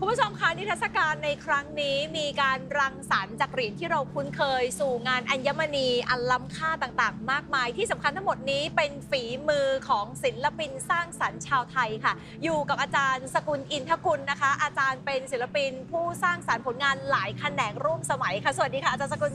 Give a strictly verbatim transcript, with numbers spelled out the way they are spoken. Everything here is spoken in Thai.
คุณผู้ชมคะนิทรรศการในครั้งนี้มีการรังสรรค์จากเหรียญที่เราคุ้นเคยสู่งานอัญมณีอันล้ำค่าต่างๆมากมายที่สำคัญทั้งหมดนี้เป็นฝีมือของศิลปินสร้างสรรค์ชาวไทยค่ะอยู่กับอาจารย์สกุลอินทกุลนะคะอาจารย์เป็นศิลปินผู้สร้างสรรค์ผลงานหลายแขนงร่วมสมัยค่ะสวัสดีค่ะอาจารย์สกุล